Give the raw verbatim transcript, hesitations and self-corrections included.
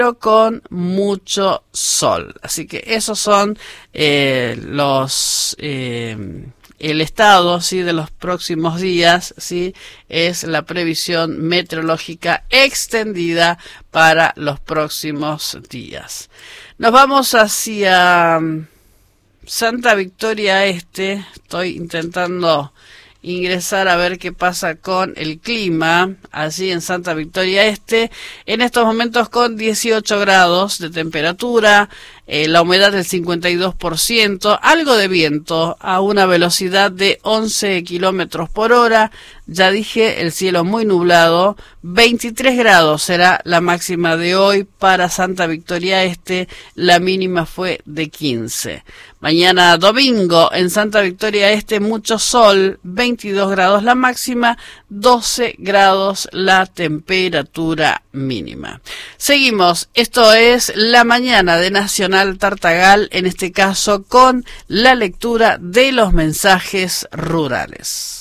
pero con mucho sol. Así que esos son eh, los... Eh, el estado, ¿sí?, de los próximos días, ¿sí?, es la previsión meteorológica extendida para los próximos días. Nos vamos hacia Santa Victoria Este. Estoy intentando ingresar a ver qué pasa con el clima, así en Santa Victoria Este, en estos momentos con dieciocho grados de temperatura, eh, la humedad del cincuenta y dos por ciento, algo de viento a una velocidad de once kilómetros por hora, ya dije, el cielo muy nublado, veintitrés grados será la máxima de hoy para Santa Victoria Este, la mínima fue de quince. Mañana domingo en Santa Victoria Este mucho sol, veintidós grados la máxima, doce grados la temperatura mínima. Seguimos, esto es la mañana de Nacional Tartagal, en este caso con la lectura de los mensajes rurales.